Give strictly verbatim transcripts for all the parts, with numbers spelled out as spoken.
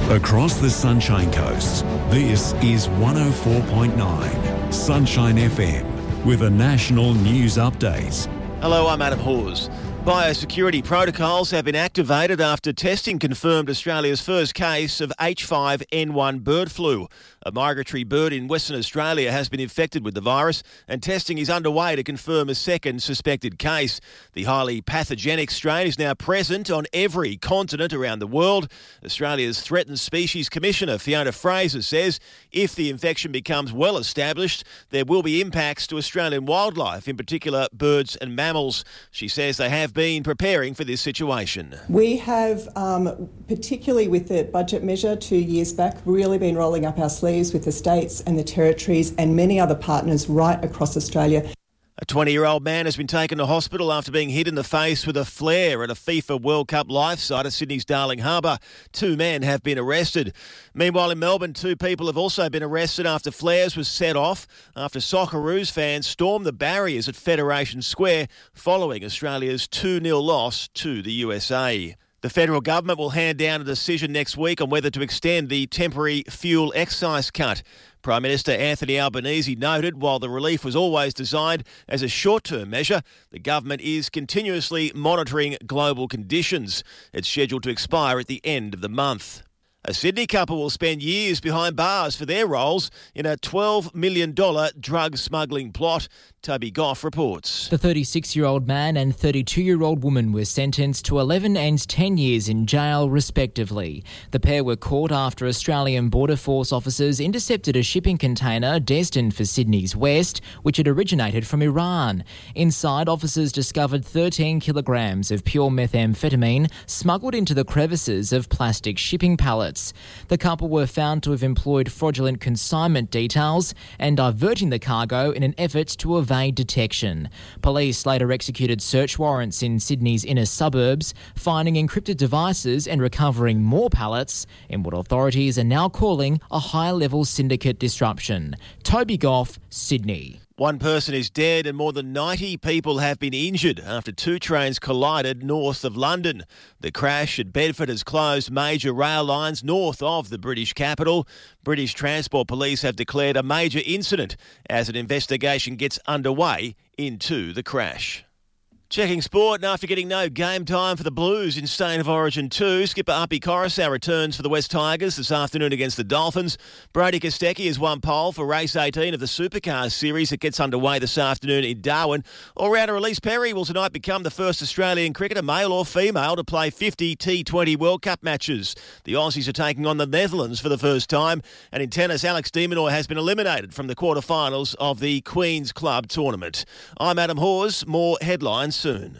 Across the Sunshine Coast, this is one oh four point nine Sunshine F M with a national news update. Hello, I'm Adam Hawes. Biosecurity protocols have been activated after testing confirmed Australia's first case of H five N one bird flu. A migratory bird in Western Australia has been infected with the virus, and testing is underway to confirm a second suspected case. The highly pathogenic strain is now present on every continent around the world. Australia's Threatened Species Commissioner Fiona Fraser says if the infection becomes well established, there will be impacts to Australian wildlife, in particular birds and mammals. She says they have been preparing for this situation. We have, um, particularly with the budget measure two years back, really been rolling up our sleeves with the states and the territories and many other partners right across Australia. A twenty-year-old man has been taken to hospital after being hit in the face with a flare at a FIFA World Cup live site at Sydney's Darling Harbour. Two men have been arrested. Meanwhile, in Melbourne, two people have also been arrested after flares were set off after Socceroos fans stormed the barriers at Federation Square following Australia's two nil loss to the U S A. The federal government will hand down a decision next week on whether to extend the temporary fuel excise cut. Prime Minister Anthony Albanese noted while the relief was always designed as a short-term measure, the government is continuously monitoring global conditions. It's scheduled to expire at the end of the month. A Sydney couple will spend years behind bars for their roles in a twelve million dollars drug smuggling plot. Toby Goff reports. The thirty-six-year-old man and thirty-two-year-old woman were sentenced to eleven and ten years in jail, respectively. The pair were caught after Australian Border Force officers intercepted a shipping container destined for Sydney's west, which had originated from Iran. Inside, officers discovered thirteen kilograms of pure methamphetamine smuggled into the crevices of plastic shipping pallets. The couple were found to have employed fraudulent consignment details and diverting the cargo in an effort to evade detection. Police later executed search warrants in Sydney's inner suburbs, finding encrypted devices and recovering more pallets in what authorities are now calling a high-level syndicate disruption. Toby Goff, Sydney. One person is dead and more than ninety people have been injured after two trains collided north of London. The crash at Bedford has closed major rail lines north of the British capital. British Transport Police have declared a major incident as an investigation gets underway into the crash. Checking sport, and after getting no game time for the Blues in State of Origin two, skipper Api Coruscant returns for the West Tigers this afternoon against the Dolphins. Brody Kostecki has won pole for race eighteen of the Supercars series that gets underway this afternoon in Darwin. All-rounder Elise Perry will tonight become the first Australian cricketer, male or female, to play fifty T twenty World Cup matches. The Aussies are taking on the Netherlands for the first time, and in tennis, Alex de Minaur has been eliminated from the quarterfinals of the Queen's Club tournament. I'm Adam Hawes. More headlines soon.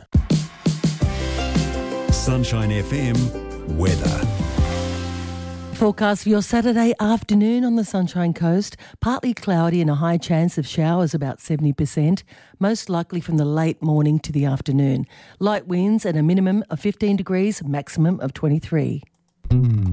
Sunshine F M weather. Forecast for your Saturday afternoon on the Sunshine Coast. Partly cloudy and a high chance of showers, about seventy percent, most likely from the late morning to the afternoon. Light winds and a minimum of fifteen degrees, maximum of twenty-three.